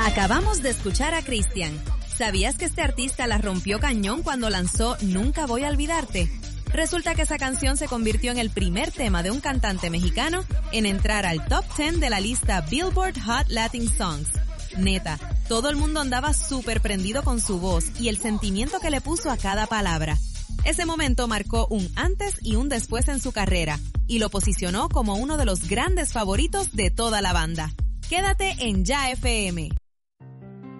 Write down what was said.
Acabamos de escuchar a Cristian. ¿Sabías que este artista la rompió cañón cuando lanzó Nunca Voy a Olvidarte? Resulta que esa canción se convirtió en el primer tema de un cantante mexicano en entrar al top 10 de la lista Billboard Hot Latin Songs. Neta, todo el mundo andaba súper prendido con su voz y el sentimiento que le puso a cada palabra. Ese momento marcó un antes y un después en su carrera y lo posicionó como uno de los grandes favoritos de toda la banda. Quédate en Ya FM.